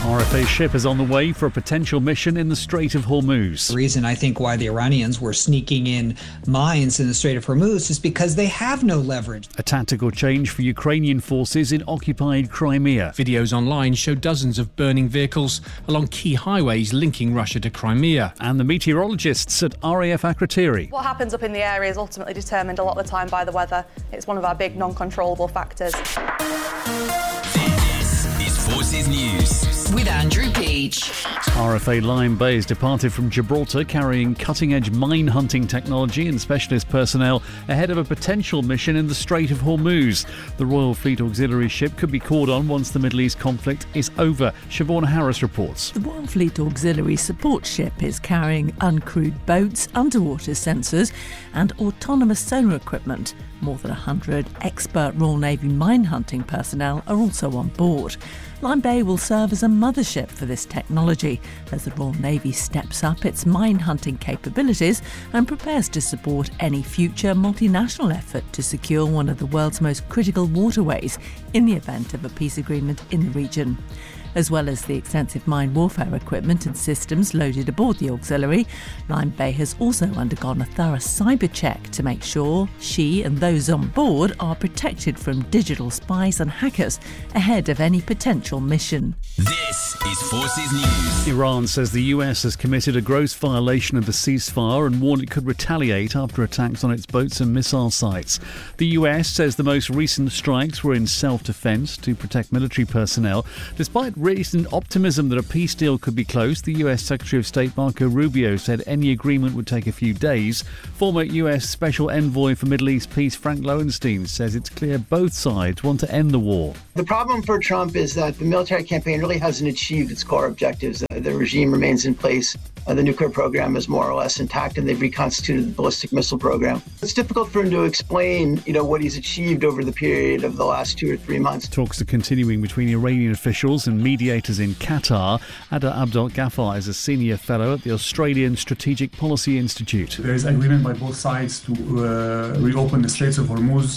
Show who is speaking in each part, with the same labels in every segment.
Speaker 1: RFA ship is on the way for a potential mission in the Strait of Hormuz.
Speaker 2: The reason I think why the Iranians were sneaking in mines in the Strait of Hormuz is because they have no leverage.
Speaker 1: A tactical change for Ukrainian forces in occupied Crimea.
Speaker 3: Videos online show dozens of burning vehicles along key highways linking Russia to Crimea.
Speaker 1: And the meteorologists at RAF Akrotiri.
Speaker 4: What happens up in the area is ultimately determined a lot of the time by the weather. It's one of our big non-controllable factors.
Speaker 5: This is Forces News with Andrew Peach.
Speaker 1: RFA Lyme Bay has departed from Gibraltar carrying cutting-edge mine hunting technology and specialist personnel ahead of a potential mission in the Strait of Hormuz. The Royal Fleet Auxiliary ship could be called on once the Middle East conflict is over. Siobhan Harris reports.
Speaker 6: The Royal Fleet Auxiliary support ship is carrying uncrewed boats, underwater sensors and autonomous sonar equipment. More than 100 expert Royal Navy mine hunting personnel are also on board. Lyme Bay will serve as a mothership for this technology as the Royal Navy steps up its mine hunting capabilities and prepares to support any future multinational effort to secure one of the world's most critical waterways in the event of a peace agreement in the region. As well as the extensive mine warfare equipment and systems loaded aboard the auxiliary, Lyme Bay has also undergone a thorough cyber check to make sure she and those on board are protected from digital spies and hackers ahead of any potential mission.
Speaker 5: This is Forces News.
Speaker 1: Iran says the US has committed a gross violation of the ceasefire and warned it could retaliate after attacks on its boats and missile sites. The US says the most recent strikes were in self-defense to protect military personnel. Despite recent optimism that a peace deal could be close, the US Secretary of State Marco Rubio said any agreement would take a few days. Former US Special Envoy for Middle East Peace Frank Lowenstein says it's clear both sides want to end the war.
Speaker 7: The problem for Trump is that the military campaign really hasn't achieved its core objectives. The regime remains in place. The nuclear program is more or less intact, and they've reconstituted the ballistic missile program. It's difficult for him to explain, what he's achieved over the period of the last 2 or 3 months.
Speaker 1: Talks are continuing between Iranian officials and mediators in Qatar. Ada Abdel Ghaffar is a senior fellow at the Australian Strategic Policy Institute.
Speaker 8: There is agreement by both sides to reopen the Straits of Hormuz.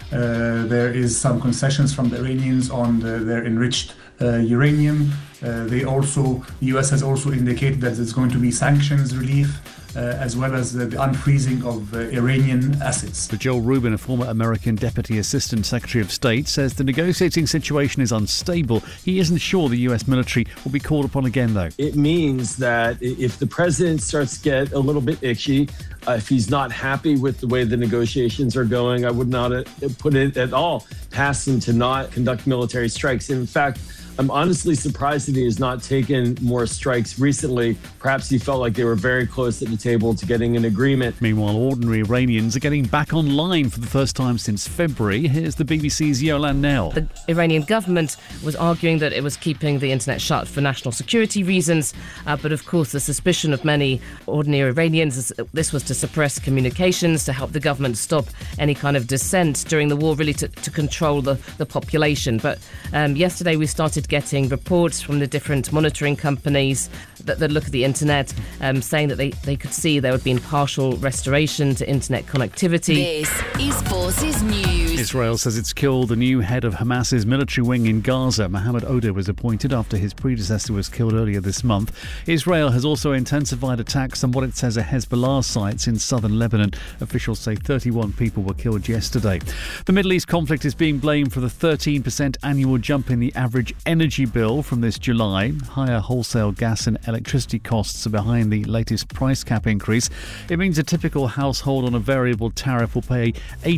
Speaker 8: There is some concessions from the Iranians on their enriched uranium. The U.S. has also indicated that there's going to be sanctions relief, as well as the unfreezing of Iranian assets.
Speaker 1: But Joel Rubin, a former American Deputy Assistant Secretary of State, says the negotiating situation is unstable. He isn't sure the U.S. military will be called upon again, though.
Speaker 9: It means that if the president starts to get a little bit itchy, if he's not happy with the way the negotiations are going, I would not put it at all past him to not conduct military strikes. In fact, I'm honestly surprised that he has not taken more strikes recently. Perhaps he felt like they were very close at the table to getting an agreement.
Speaker 1: Meanwhile, ordinary Iranians are getting back online for the first time since February. Here's the BBC's Yolande Nell.
Speaker 10: The Iranian government was arguing that it was keeping the internet shut for national security reasons. But of course, the suspicion of many ordinary Iranians is this was to suppress communications, to help the government stop any kind of dissent during the war, really to control the population. But yesterday we started getting reports from the different monitoring companies that look at the internet, saying that they could see there would be partial restoration to internet connectivity.
Speaker 5: This is Forces News.
Speaker 1: Israel says it's killed the new head of Hamas's military wing in Gaza. Mohammed Oda was appointed after his predecessor was killed earlier this month. Israel has also intensified attacks on what it says are Hezbollah sites in southern Lebanon. Officials say 31 people were killed yesterday. The Middle East conflict is being blamed for the 13% annual jump in the average energy bill from this July. Higher wholesale gas and electricity costs are behind the latest price cap increase. It means a typical household on a variable tariff will pay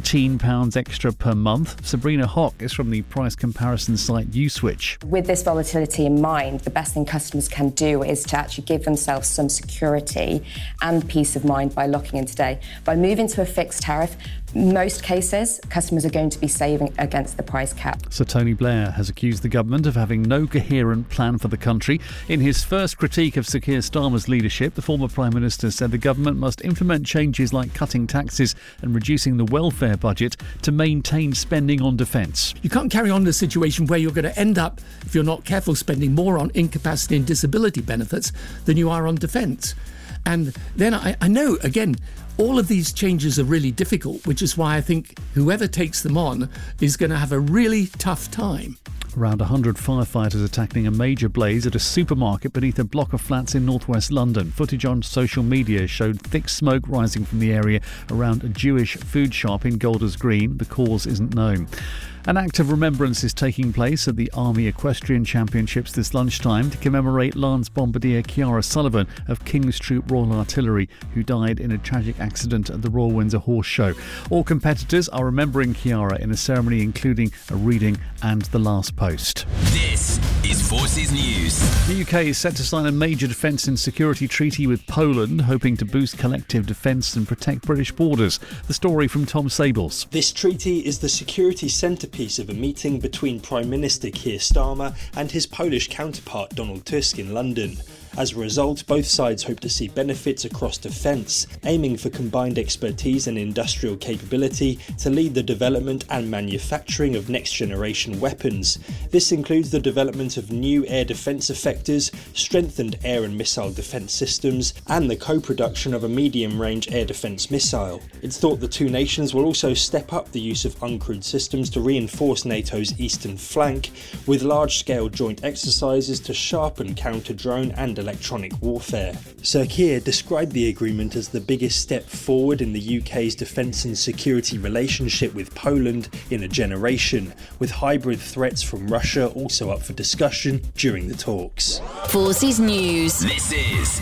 Speaker 1: £18 extra per month. Sabrina Hock is from the price comparison site Uswitch.
Speaker 11: With this volatility in mind, the best thing customers can do is to actually give themselves some security and peace of mind by locking in today. By moving to a fixed tariff, most cases, customers are going to be saving against the price cap.
Speaker 1: Sir Tony Blair has accused the government of having no coherent plan for the country. In his first critique of Sir Keir Starmer's leadership, the former Prime Minister said the government must implement changes like cutting taxes and reducing the welfare budget to maintain spending on defence.
Speaker 12: You can't carry on in a situation where you're going to end up, if you're not careful, spending more on incapacity and disability benefits than you are on defence. And then I know, again, all of these changes are really difficult, which is why I think whoever takes them on is going to have a really tough time.
Speaker 1: Around 100 firefighters are tackling a major blaze at a supermarket beneath a block of flats in northwest London. Footage on social media showed thick smoke rising from the area around a Jewish food shop in Golders Green. The cause isn't known. An act of remembrance is taking place at the Army Equestrian Championships this lunchtime to commemorate Lance Bombardier Ciara Sullivan of King's Troop Royal Artillery, who died in a tragic accident at the Royal Windsor Horse Show. All competitors are remembering Ciara in a ceremony including a reading and the last post.
Speaker 5: This is Forces News.
Speaker 1: The UK is set to sign a major defence and security treaty with Poland, hoping to boost collective defence and protect British borders. The story from Tom Sables.
Speaker 13: This treaty is the security centrepiece of a meeting between Prime Minister Keir Starmer and his Polish counterpart Donald Tusk in London. As a result, both sides hope to see benefits across defence, aiming for combined expertise and industrial capability to lead the development and manufacturing of next-generation weapons. This includes the development of new air defence effectors, strengthened air and missile defence systems, and the co-production of a medium-range air defence missile. It's thought the two nations will also step up the use of uncrewed systems to reinforce NATO's eastern flank, with large-scale joint exercises to sharpen counter-drone and electronic warfare. Sir Keir described the agreement as the biggest step forward in the UK's defence and security relationship with Poland in a generation, with hybrid threats from Russia also up for discussion during the talks.
Speaker 5: Forces News. This is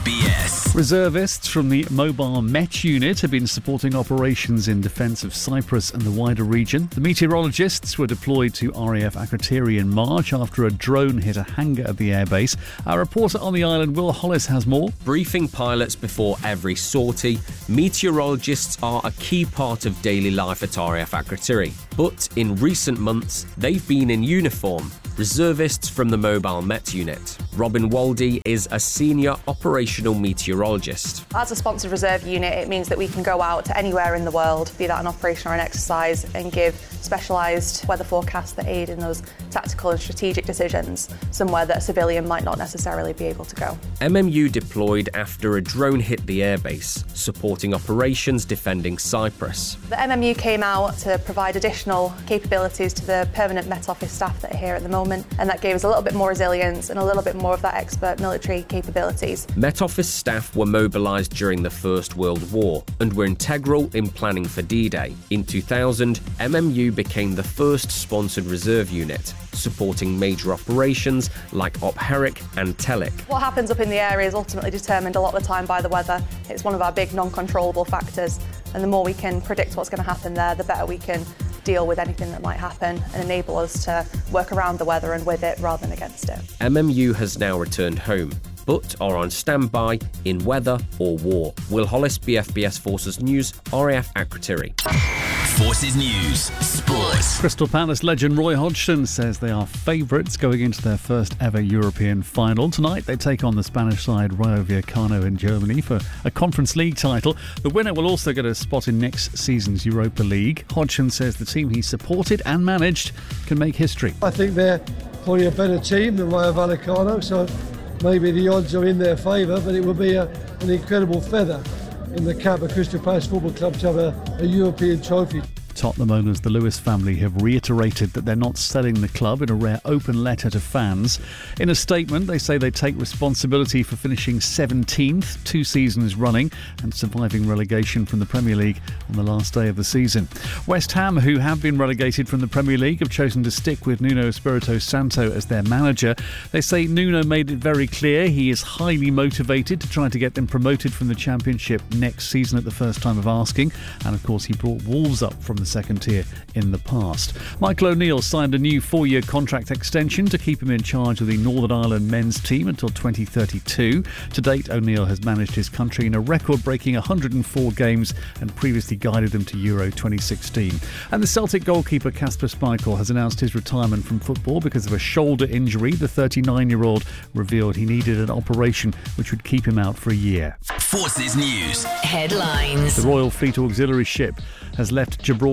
Speaker 5: BFBS.
Speaker 1: Reservists from the Mobile Met Unit have been supporting operations in defence of Cyprus and the wider region. The meteorologists were deployed to RAF Akrotiri in March after a drone hit a hangar at the airbase. Our reporter on the island, Will Hollis, has more.
Speaker 14: Briefing pilots before every sortie, meteorologists are a key part of daily life at RAF Akrotiri. But in recent months, they've been in uniform, reservists from the Mobile Met Unit. Robin Waldy is a senior operational meteorologist.
Speaker 4: As a sponsored reserve unit, it means that we can go out to anywhere in the world, be that an operation or an exercise, and give specialised weather forecasts that aid in those tactical and strategic decisions, somewhere that a civilian might not necessarily be able to go.
Speaker 14: MMU deployed after a drone hit the airbase, supporting operations defending Cyprus.
Speaker 4: The MMU came out to provide additional capabilities to the permanent Met Office staff that are here at the moment, and that gave us a little bit more resilience and a little bit more of that expert military capabilities.
Speaker 14: Met Office staff were mobilised during the First World War and were integral in planning for D-Day. In 2000, MMU became the first sponsored reserve unit, supporting major operations like Op Herrick and Telic.
Speaker 4: What happens up in the area is ultimately determined a lot of the time by the weather. It's one of our big non-controllable factors, and the more we can predict what's going to happen there, the better we can deal with anything that might happen and enable us to work around the weather and with it rather than against it.
Speaker 14: MMU has now returned home, but are on standby in weather or war. Will Hollis, BFBS Forces News, RAF Akrotiri.
Speaker 5: Forces News. Sports.
Speaker 1: Crystal Palace legend Roy Hodgson says they are favourites going into their first ever European final. Tonight they take on the Spanish side Rayo Vallecano in Germany for a Conference League title. The winner will also get a spot in next season's Europa League. Hodgson says the team he supported and managed can make history.
Speaker 15: I think they're probably a better team than Rayo Vallecano, so maybe the odds are in their favour, but it will be an incredible feather in the cap of Crystal Palace Football Club to have a European trophy.
Speaker 1: Tottenham owners, the Lewis family, have reiterated that they're not selling the club in a rare open letter to fans. In a statement, they say they take responsibility for finishing 17th 2 seasons running and surviving relegation from the Premier League on the last day of the season. West Ham, who have been relegated from the Premier League, have chosen to stick with Nuno Espirito Santo as their manager. They say Nuno made it very clear he is highly motivated to try to get them promoted from the Championship next season at the first time of asking. And of course, he brought Wolves up from the second tier in the past. Michael O'Neill signed a new 4-year contract extension to keep him in charge of the Northern Ireland men's team until 2032. To date, O'Neill has managed his country in a record-breaking 104 games and previously guided them to Euro 2016. And the Celtic goalkeeper Kasper Schmeichel has announced his retirement from football because of a shoulder injury. The 39-year-old revealed he needed an operation which would keep him out for a year.
Speaker 5: Forces News. Headlines.
Speaker 1: The Royal Fleet Auxiliary ship has left Gibraltar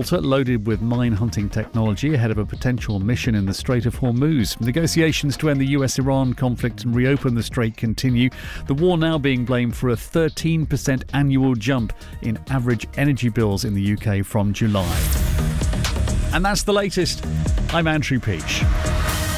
Speaker 1: Gibraltar loaded with mine-hunting technology ahead of a potential mission in the Strait of Hormuz. Negotiations to end the US-Iran conflict and reopen the strait continue, the war now being blamed for a 13% annual jump in average energy bills in the UK from July. And that's the latest. I'm Andrew Peach.